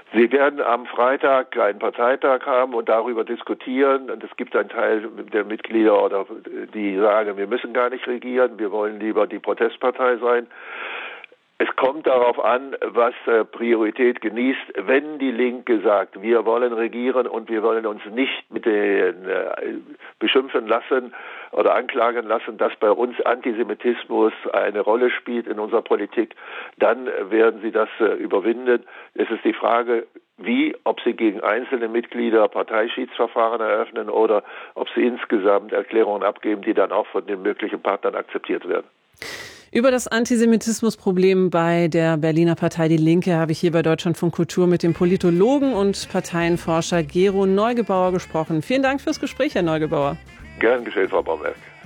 Sie werden am Freitag einen Parteitag haben und darüber diskutieren. Und es gibt einen Teil der Mitglieder, oder die sagen, wir müssen gar nicht regieren, wir wollen lieber die Protestpartei sein. Es kommt darauf an, was Priorität genießt. Wenn die Linke sagt, wir wollen regieren und wir wollen uns nicht mit den beschimpfen lassen oder anklagen lassen, dass bei uns Antisemitismus eine Rolle spielt in unserer Politik, dann werden sie das überwinden. Es ist die Frage, ob sie gegen einzelne Mitglieder Parteischiedsverfahren eröffnen oder ob sie insgesamt Erklärungen abgeben, die dann auch von den möglichen Partnern akzeptiert werden. Über das Antisemitismusproblem bei der Berliner Partei Die Linke habe ich hier bei Deutschlandfunk Kultur mit dem Politologen und Parteienforscher Gero Neugebauer gesprochen. Vielen Dank fürs Gespräch, Herr Neugebauer. Gern geschehen, Frau Baumberg.